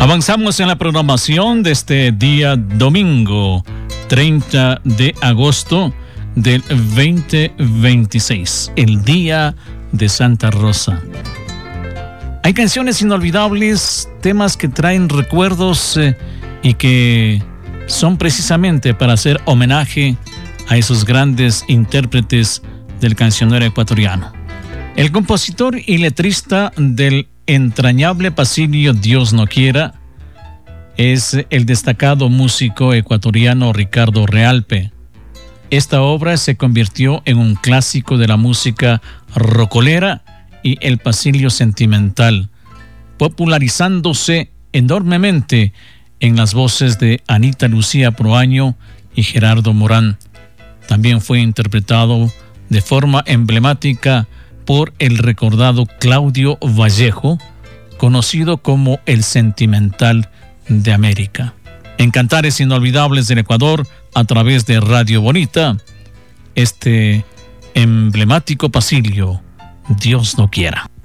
Avanzamos en la programación de este día domingo 30 de agosto del 2026, el día de Santa Rosa. Hay canciones inolvidables, temas que traen recuerdos y que son precisamente para hacer homenaje a esos grandes intérpretes del cancionero ecuatoriano. El compositor y letrista del entrañable pasillo Dios no quiera es el destacado músico ecuatoriano Ricardo Realpe. Esta obra se convirtió en un clásico de la música rocolera y el pasillo sentimental, popularizándose enormemente en las voces de Anita Lucía Proaño y Gerardo Morán. También fue interpretado de forma emblemática por el recordado Claudio Vallejo, conocido como el Sentimental de América. En Cantares Inolvidables del Ecuador, a través de Radio Bonita, este emblemático pasillo, Dios no quiera.